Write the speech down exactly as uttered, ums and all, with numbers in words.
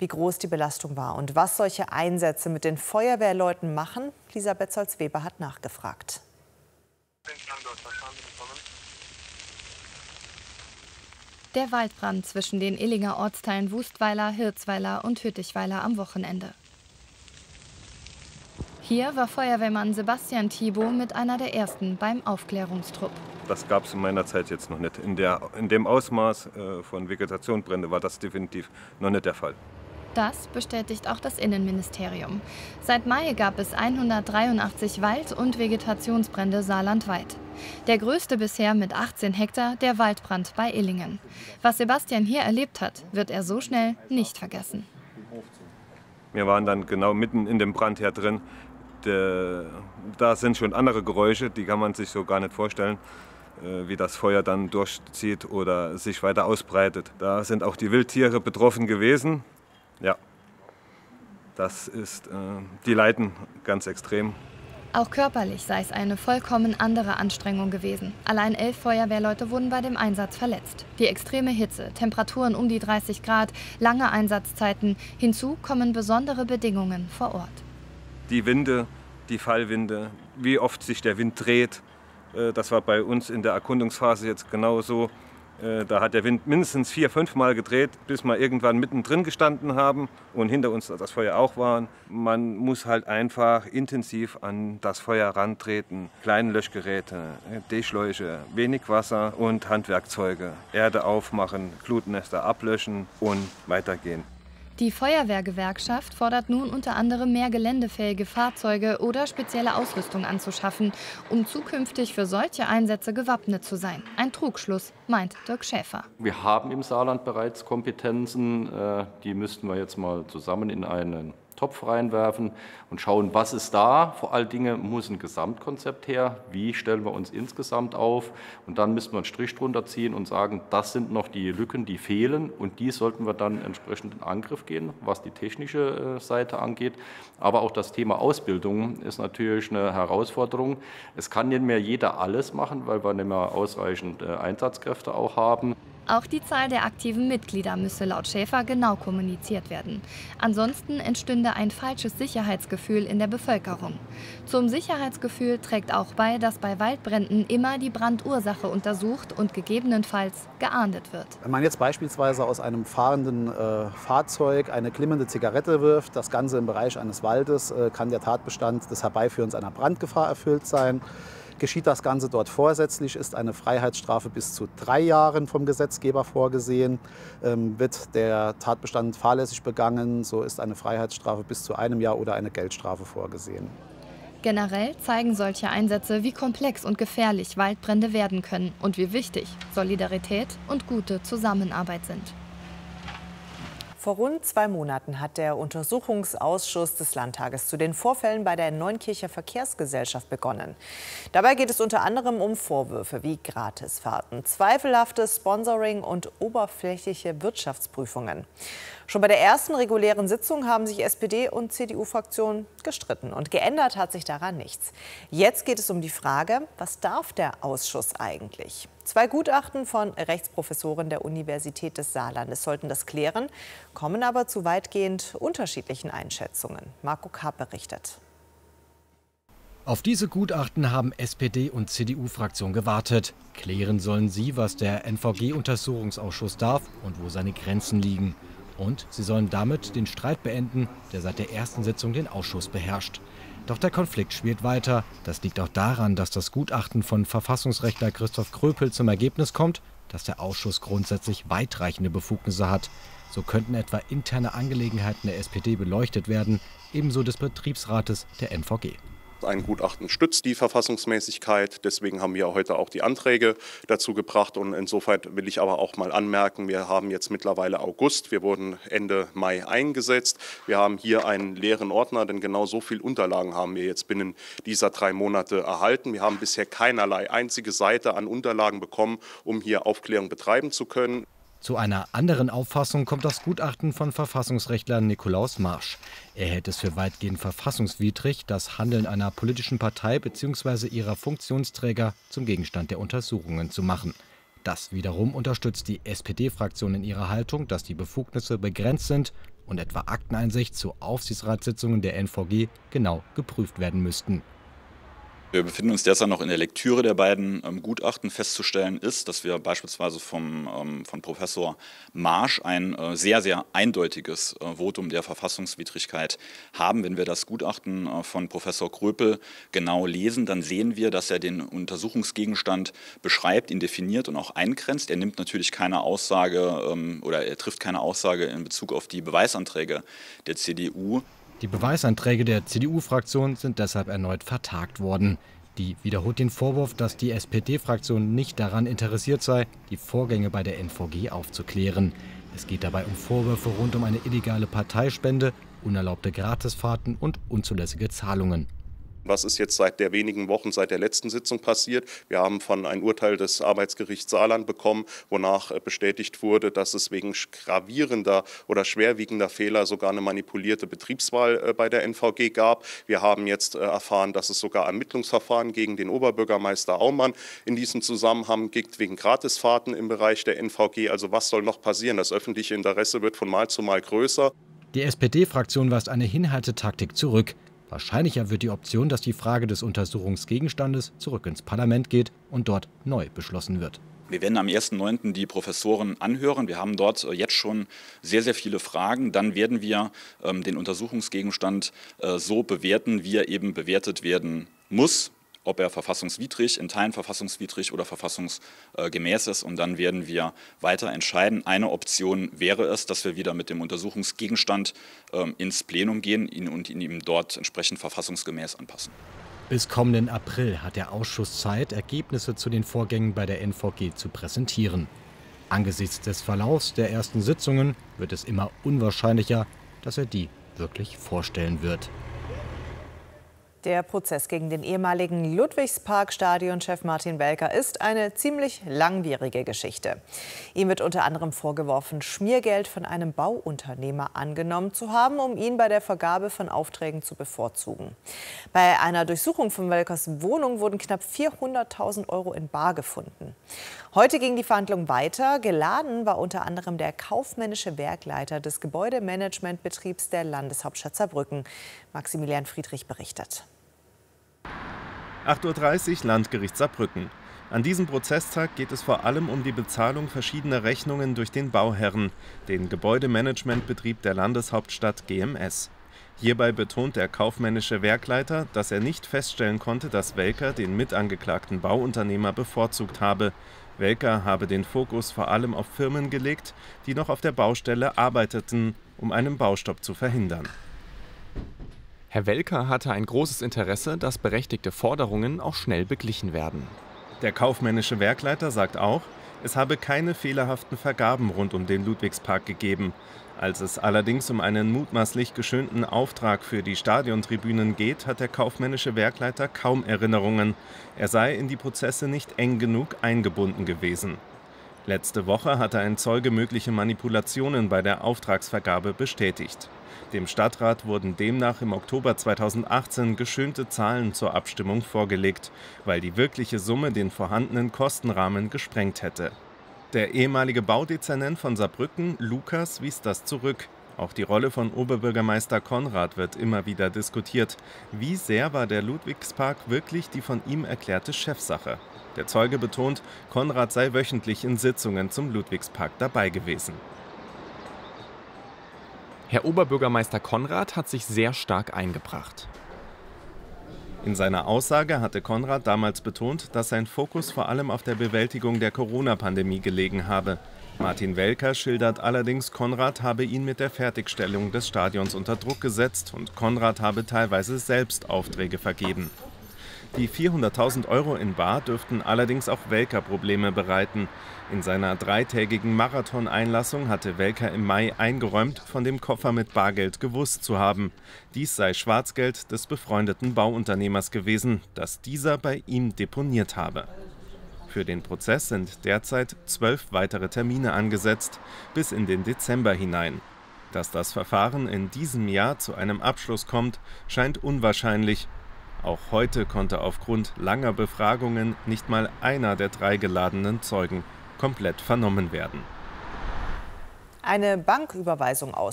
wie groß die Belastung war und was solche Einsätze mit den Feuerwehrleuten machen. Lisa Betzold-Weber hat nachgefragt. Der Waldbrand zwischen den Illinger Ortsteilen Wustweiler, Hirzweiler und Hüttichweiler am Wochenende. Hier war Feuerwehrmann Sebastian Thibault mit einer der ersten beim Aufklärungstrupp. Das gab es in meiner Zeit jetzt noch nicht. In, der, in dem Ausmaß äh, von Vegetationsbrände war das definitiv noch nicht der Fall. Das bestätigt auch das Innenministerium. Seit Mai gab es hundertdreiundachtzig Wald- und Vegetationsbrände saarlandweit. Der größte bisher mit achtzehn Hektar, der Waldbrand bei Illingen. Was Sebastian hier erlebt hat, wird er so schnell nicht vergessen. Wir waren dann genau mitten in dem Brandherd drin. Der, da sind schon andere Geräusche, die kann man sich so gar nicht vorstellen, äh, wie das Feuer dann durchzieht oder sich weiter ausbreitet. Da sind auch die Wildtiere betroffen gewesen. Ja, das ist, äh, die leiden ganz extrem. Auch körperlich sei es eine vollkommen andere Anstrengung gewesen. Allein elf Feuerwehrleute wurden bei dem Einsatz verletzt. Die extreme Hitze, Temperaturen um die dreißig Grad, lange Einsatzzeiten. Hinzu kommen besondere Bedingungen vor Ort. Die Winde, die Fallwinde, wie oft sich der Wind dreht, äh, das war bei uns in der Erkundungsphase jetzt genauso. Da hat der Wind mindestens vier, fünf Mal gedreht, bis wir irgendwann mittendrin gestanden haben und hinter uns das Feuer auch waren. Man muss halt einfach intensiv an das Feuer rantreten. Kleine Löschgeräte, D-Schläuche, wenig Wasser und Handwerkzeuge. Erde aufmachen, Glutnester ablöschen und weitergehen. Die Feuerwehrgewerkschaft fordert nun unter anderem mehr geländefähige Fahrzeuge oder spezielle Ausrüstung anzuschaffen, um zukünftig für solche Einsätze gewappnet zu sein. Ein Trugschluss, meint Dirk Schäfer. Wir haben im Saarland bereits Kompetenzen, die müssten wir jetzt mal zusammen in einen Topf reinwerfen und schauen, was ist da. Vor allen Dingen muss ein Gesamtkonzept her. Wie stellen wir uns insgesamt auf? Und dann müssen wir einen Strich drunter ziehen und sagen, das sind noch die Lücken, die fehlen. Und die sollten wir dann entsprechend in Angriff gehen, was die technische Seite angeht. Aber auch das Thema Ausbildung ist natürlich eine Herausforderung. Es kann nicht mehr jeder alles machen, weil wir nicht mehr ausreichend Einsatzkräfte auch haben. Auch die Zahl der aktiven Mitglieder müsse laut Schäfer genau kommuniziert werden. Ansonsten entstünde ein falsches Sicherheitsgefühl in der Bevölkerung. Zum Sicherheitsgefühl trägt auch bei, dass bei Waldbränden immer die Brandursache untersucht und gegebenenfalls geahndet wird. Wenn man jetzt beispielsweise aus einem fahrenden äh, Fahrzeug eine glimmende Zigarette wirft, das Ganze im Bereich eines Waldes, äh, kann der Tatbestand des Herbeiführens einer Brandgefahr erfüllt sein. Geschieht das Ganze dort vorsätzlich, ist eine Freiheitsstrafe bis zu drei Jahren vom Gesetzgeber vorgesehen. Ähm, wird der Tatbestand fahrlässig begangen, so ist eine Freiheitsstrafe bis zu einem Jahr oder eine Geldstrafe vorgesehen. Generell zeigen solche Einsätze, wie komplex und gefährlich Waldbrände werden können und wie wichtig Solidarität und gute Zusammenarbeit sind. Vor rund zwei Monaten hat der Untersuchungsausschuss des Landtages zu den Vorfällen bei der Neunkircher Verkehrsgesellschaft begonnen. Dabei geht es unter anderem um Vorwürfe wie Gratisfahrten, zweifelhaftes Sponsoring und oberflächliche Wirtschaftsprüfungen. Schon bei der ersten regulären Sitzung haben sich S P D und C D U-Fraktionen gestritten. Und geändert hat sich daran nichts. Jetzt geht es um die Frage, was darf der Ausschuss eigentlich? Zwei Gutachten von Rechtsprofessoren der Universität des Saarlandes sollten das klären, kommen aber zu weitgehend unterschiedlichen Einschätzungen. Marco Karp berichtet. Auf diese Gutachten haben S P D und C D U-Fraktion gewartet. Klären sollen sie, was der N V G-Untersuchungsausschuss darf und wo seine Grenzen liegen. Und sie sollen damit den Streit beenden, der seit der ersten Sitzung den Ausschuss beherrscht. Doch der Konflikt schwelt weiter. Das liegt auch daran, dass das Gutachten von Verfassungsrechtler Christoph Kröpel zum Ergebnis kommt, dass der Ausschuss grundsätzlich weitreichende Befugnisse hat. So könnten etwa interne Angelegenheiten der S P D beleuchtet werden, ebenso des Betriebsrates der N V G. Ein Gutachten stützt die Verfassungsmäßigkeit. Deswegen haben wir heute auch die Anträge dazu gebracht. Und insofern will ich aber auch mal anmerken, wir haben jetzt mittlerweile August. Wir wurden Ende Mai eingesetzt. Wir haben hier einen leeren Ordner, denn genau so viele Unterlagen haben wir jetzt binnen dieser drei Monate erhalten. Wir haben bisher keinerlei einzige Seite an Unterlagen bekommen, um hier Aufklärung betreiben zu können. Zu einer anderen Auffassung kommt das Gutachten von Verfassungsrechtler Nikolaus Marsch. Er hält es für weitgehend verfassungswidrig, das Handeln einer politischen Partei bzw. ihrer Funktionsträger zum Gegenstand der Untersuchungen zu machen. Das wiederum unterstützt die S P D-Fraktion in ihrer Haltung, dass die Befugnisse begrenzt sind und etwa Akteneinsicht zu Aufsichtsratssitzungen der N V G genau geprüft werden müssten. Wir befinden uns derzeit noch in der Lektüre der beiden ähm, Gutachten. Festzustellen ist, dass wir beispielsweise vom, ähm, von Professor Marsch ein äh, sehr, sehr eindeutiges äh, Votum der Verfassungswidrigkeit haben. Wenn wir das Gutachten äh, von Professor Kröpel genau lesen, dann sehen wir, dass er den Untersuchungsgegenstand beschreibt, ihn definiert und auch eingrenzt. Er nimmt natürlich keine Aussage ähm, oder er trifft keine Aussage in Bezug auf die Beweisanträge der C D U. Die Beweisanträge der C D U-Fraktion sind deshalb erneut vertagt worden. Die wiederholt den Vorwurf, dass die S P D-Fraktion nicht daran interessiert sei, die Vorgänge bei der N V G aufzuklären. Es geht dabei um Vorwürfe rund um eine illegale Parteispende, unerlaubte Gratisfahrten und unzulässige Zahlungen. Was ist jetzt seit der wenigen Wochen, seit der letzten Sitzung passiert? Wir haben von ein Urteil des Arbeitsgerichts Saarland bekommen, wonach bestätigt wurde, dass es wegen gravierender oder schwerwiegender Fehler sogar eine manipulierte Betriebswahl bei der N V G gab. Wir haben jetzt erfahren, dass es sogar Ermittlungsverfahren gegen den Oberbürgermeister Aumann in diesem Zusammenhang gibt, wegen Gratisfahrten im Bereich der N V G. Also was soll noch passieren? Das öffentliche Interesse wird von Mal zu Mal größer. Die S P D-Fraktion weist eine Hinhaltetaktik zurück. Wahrscheinlicher wird die Option, dass die Frage des Untersuchungsgegenstandes zurück ins Parlament geht und dort neu beschlossen wird. Wir werden am ersten neunten die Professoren anhören. Wir haben dort jetzt schon sehr, sehr viele Fragen. Dann werden wir ähm, den Untersuchungsgegenstand äh, so bewerten, wie er eben bewertet werden muss. Ob er verfassungswidrig, in Teilen verfassungswidrig oder verfassungsgemäß ist. Und dann werden wir weiter entscheiden. Eine Option wäre es, dass wir wieder mit dem Untersuchungsgegenstand ähm, ins Plenum gehen ihn und ihn ihm dort entsprechend verfassungsgemäß anpassen. Bis kommenden April hat der Ausschuss Zeit, Ergebnisse zu den Vorgängen bei der N V G zu präsentieren. Angesichts des Verlaufs der ersten Sitzungen wird es immer unwahrscheinlicher, dass er die wirklich vorstellen wird. Der Prozess gegen den ehemaligen Ludwigspark-Stadionchef Martin Welker ist eine ziemlich langwierige Geschichte. Ihm wird unter anderem vorgeworfen, Schmiergeld von einem Bauunternehmer angenommen zu haben, um ihn bei der Vergabe von Aufträgen zu bevorzugen. Bei einer Durchsuchung von Welkers Wohnung wurden knapp vierhunderttausend Euro in bar gefunden. Heute ging die Verhandlung weiter. Geladen war unter anderem der kaufmännische Werkleiter des Gebäudemanagementbetriebs der Landeshauptstadt Saarbrücken. Maximilian Friedrich berichtet. acht Uhr dreißig, Landgericht Saarbrücken. An diesem Prozesstag geht es vor allem um die Bezahlung verschiedener Rechnungen durch den Bauherren, den Gebäudemanagementbetrieb der Landeshauptstadt G M S. Hierbei betont der kaufmännische Werkleiter, dass er nicht feststellen konnte, dass Welker den mitangeklagten Bauunternehmer bevorzugt habe. Welker habe den Fokus vor allem auf Firmen gelegt, die noch auf der Baustelle arbeiteten, um einen Baustopp zu verhindern. Herr Welker hatte ein großes Interesse, dass berechtigte Forderungen auch schnell beglichen werden. Der kaufmännische Werkleiter sagt auch, es habe keine fehlerhaften Vergaben rund um den Ludwigspark gegeben. Als es allerdings um einen mutmaßlich geschönten Auftrag für die Stadiontribünen geht, hat der kaufmännische Werkleiter kaum Erinnerungen. Er sei in die Prozesse nicht eng genug eingebunden gewesen. Letzte Woche hatte ein Zeuge mögliche Manipulationen bei der Auftragsvergabe bestätigt. Dem Stadtrat wurden demnach im Oktober zweitausendachtzehn geschönte Zahlen zur Abstimmung vorgelegt, weil die wirkliche Summe den vorhandenen Kostenrahmen gesprengt hätte. Der ehemalige Baudezernent von Saarbrücken, Lukas, wies das zurück. Auch die Rolle von Oberbürgermeister Konrad wird immer wieder diskutiert. Wie sehr war der Ludwigspark wirklich die von ihm erklärte Chefsache? Der Zeuge betont, Konrad sei wöchentlich in Sitzungen zum Ludwigspark dabei gewesen. Herr Oberbürgermeister Konrad hat sich sehr stark eingebracht. In seiner Aussage hatte Konrad damals betont, dass sein Fokus vor allem auf der Bewältigung der Corona-Pandemie gelegen habe. Martin Welker schildert allerdings, Konrad habe ihn mit der Fertigstellung des Stadions unter Druck gesetzt und Konrad habe teilweise selbst Aufträge vergeben. Die vierhunderttausend Euro in bar dürften allerdings auch Welker Probleme bereiten. In seiner dreitägigen Marathoneinlassung hatte Welker im Mai eingeräumt, von dem Koffer mit Bargeld gewusst zu haben. Dies sei Schwarzgeld des befreundeten Bauunternehmers gewesen, das dieser bei ihm deponiert habe. Für den Prozess sind derzeit zwölf weitere Termine angesetzt, bis in den Dezember hinein. Dass das Verfahren in diesem Jahr zu einem Abschluss kommt, scheint unwahrscheinlich. Auch heute konnte aufgrund langer Befragungen nicht mal einer der drei geladenen Zeugen komplett vernommen werden. Eine Banküberweisung aus